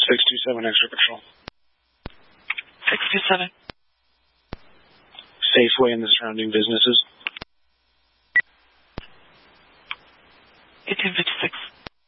627 Extra Patrol. 627. Safeway and the surrounding businesses. 1856.